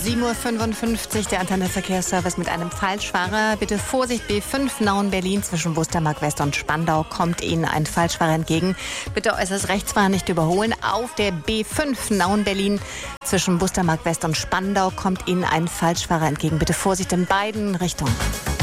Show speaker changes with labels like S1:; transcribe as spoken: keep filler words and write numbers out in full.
S1: sieben Uhr fünfundfünfzig, der Antenne Verkehrsservice mit einem Falschfahrer. Bitte Vorsicht, B fünf Nauen-Berlin zwischen Wustermark West und Spandau kommt Ihnen ein Falschfahrer entgegen. Bitte äußerst rechtsfahren, nicht überholen. Auf der B fünf Nauen-Berlin zwischen Wustermark West und Spandau kommt Ihnen ein Falschfahrer entgegen. Bitte Vorsicht in beiden Richtungen.